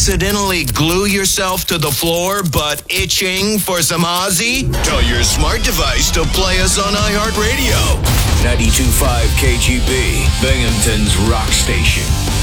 accidentally glue yourself to the floor but itching for some Ozzy? Tell your smart device to play us on iHeartRadio. 92.5 KGB, Binghamton's rock station.